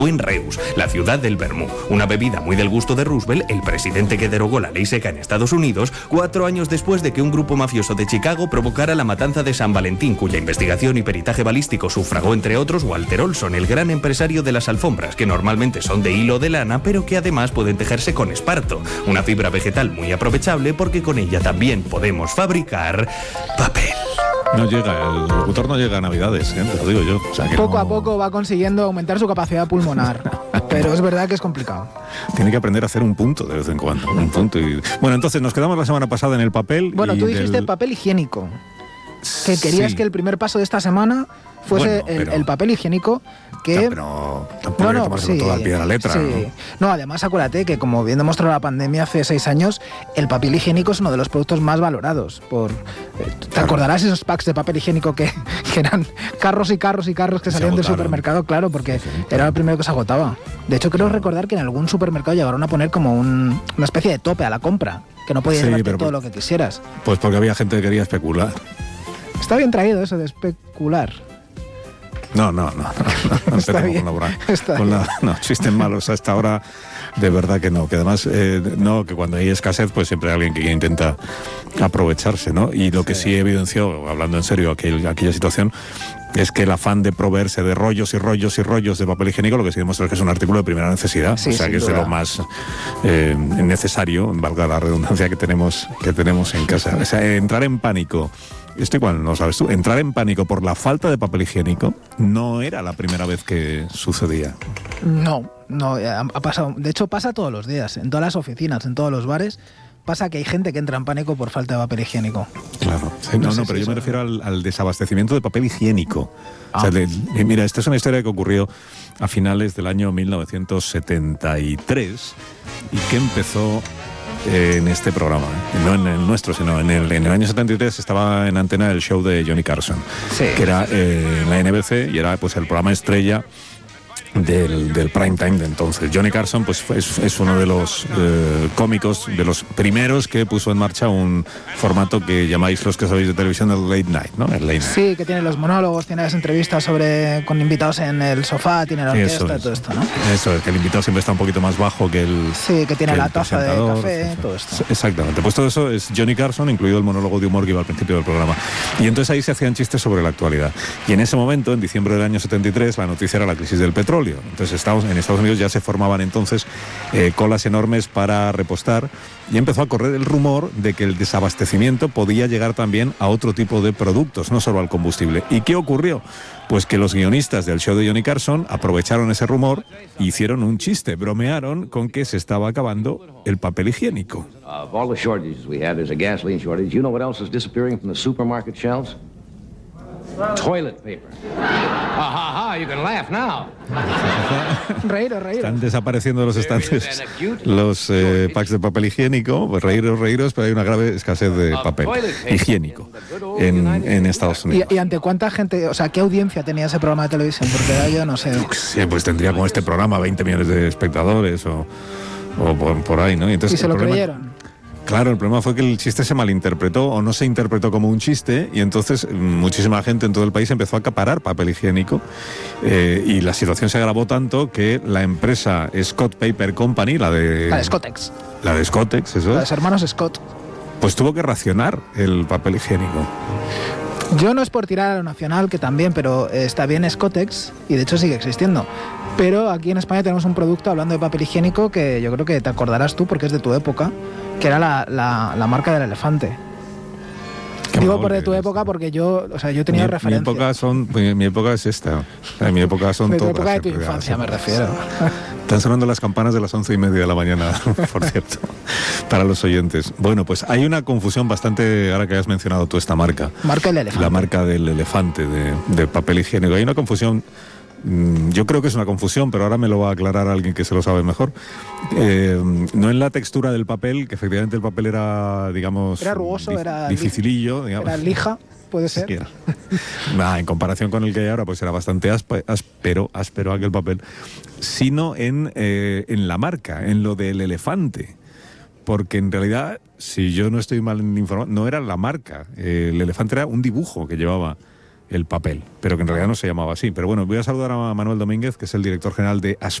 en Reus, la ciudad del vermú, una bebida muy del gusto de Roosevelt, el presidente que derogó la ley seca en Estados Unidos, 4 años después de que un grupo mafioso de Chicago provocara la matanza de San Valentín, cuya investigación y peritaje balístico sufragó, entre otros, Walter Olson, el gran empresario de las alfombras, que normalmente son de hilo o de lana, pero que además pueden tejerse con esparto, una fibra vegetal muy aprovechable porque con ella también podemos fabricar papel. No llega, el locutor no llega a Navidades, te lo digo yo. O sea, que poco a poco va consiguiendo aumentar su capacidad pulmonar, pero es verdad que es complicado. Tiene que aprender a hacer un punto de vez en cuando, un punto. Bueno, entonces nos quedamos la semana pasada en el papel. Bueno, tú dijiste papel higiénico, que querías que el primer paso de esta semana fuese el papel higiénico, que... Pero tampoco hay que tomárselo todo al pie de la letra. Sí. No, además acuérdate que, como bien demostró la pandemia hace 6 años, el papel higiénico es uno de los productos más valorados. ¿Te acordarás esos packs de papel higiénico que eran carros y carros y carros que salían del supermercado? Claro, porque era el primero que se agotaba. De hecho, creo recordar que en algún supermercado llegaron a poner como una especie de tope a la compra, que no podías llevarte todo lo que quisieras. Pues porque había gente que quería especular. Está bien traído eso de especular. No Está bien. No, chistes malos hasta ahora, de verdad que no, que además que cuando hay escasez pues siempre hay alguien que intenta aprovecharse, ¿no? Y lo que sí evidenció, hablando en serio, aquella situación, es que el afán de proveerse de rollos y rollos y rollos de papel higiénico lo que sí demuestra es que es un artículo de primera necesidad, que es de lo más necesario, valga la redundancia, que tenemos en casa. O sea, entrar en pánico. Esto igual no sabes tú, entrar en pánico por la falta de papel higiénico no era la primera vez que sucedía. No, ha pasado. De hecho, pasa todos los días, en todas las oficinas, en todos los bares. Pasa que hay gente que entra en pánico por falta de papel higiénico. Claro. Pero yo me refiero al desabastecimiento de papel higiénico. O sea, mira, esta es una historia que ocurrió a finales del año 1973 y que empezó en este programa, no en el nuestro, sino en el año 73 estaba en antena el show de Johnny Carson, que era en la NBC y era pues el programa estrella del prime time de entonces. Johnny Carson pues es uno de los cómicos, de los primeros que puso en marcha un formato que llamáis, los que sabéis de televisión, el late night, ¿no? El late night. Sí, que tiene los monólogos, tiene las entrevistas con invitados en el sofá, tiene la orquesta, todo esto, ¿no? Eso es, que el invitado siempre está un poquito más bajo que el... Sí, que tiene la taza de café, todo esto. Exactamente, pues todo eso es Johnny Carson, incluido el monólogo de humor que iba al principio del programa. Y entonces ahí se hacían chistes sobre la actualidad. Y en ese momento, en diciembre del año 73, la noticia era la crisis del petróleo. Entonces en Estados Unidos ya se formaban entonces colas enormes para repostar y empezó a correr el rumor de que el desabastecimiento podía llegar también a otro tipo de productos, no solo al combustible. ¿Y qué ocurrió? Pues que los guionistas del show de Johnny Carson aprovecharon ese rumor e hicieron un chiste, bromearon con que se estaba acabando el papel higiénico. Of all the shortages we have, there's a gasoline shortage. You know what else is disappearing from the supermarket shelves? Toilet paper. You can laugh now. Reíros. Están desapareciendo de los estantes los packs de papel higiénico. Pues reíros, pero hay una grave escasez de papel higiénico en Estados Unidos. ¿Y ante cuánta gente, o sea, qué audiencia tenía ese programa de televisión? Porque yo no sé. Sí, pues tendría como este programa 20 millones de espectadores o por ahí, ¿no? Entonces, ¿y se lo creyeron? Claro, el problema fue que el chiste se malinterpretó o no se interpretó como un chiste y entonces muchísima gente en todo el país empezó a acaparar papel higiénico y la situación se agravó tanto que la empresa Scott Paper Company, la de Scottex. La de Scottex, eso. La de los hermanos Scott. Pues tuvo que racionar el papel higiénico. Yo no es por tirar a lo nacional, que también, pero está bien Scottex y de hecho sigue existiendo. Pero aquí en España tenemos un producto, hablando de papel higiénico, que yo creo que te acordarás tú porque es de tu época, que era la marca del elefante. Digo por de tu época porque yo he tenido referencias. Mi época es esta. Mi época son de todas. Tu época de tu infancia me refiero. Están sonando las campanas de las 11:30 de la mañana, por cierto, para los oyentes. Bueno, pues hay una confusión bastante, ahora que has mencionado tú esta marca. Marca del elefante. La marca del elefante, de papel higiénico. Hay una confusión. Yo creo que es una confusión, pero ahora me lo va a aclarar alguien que se lo sabe mejor. No en la textura del papel, que efectivamente el papel era, digamos... Era rugoso, era... dificilillo, digamos. Era lija, puede ser. En comparación con el que hay ahora, pues era bastante áspero aquel papel. Sino en la marca, en lo del elefante. Porque en realidad, si yo no estoy mal informado, no era la marca. El elefante era un dibujo que llevaba el papel, pero que en realidad no se llamaba así. Pero bueno, voy a saludar a Manuel Domínguez, que es el director general de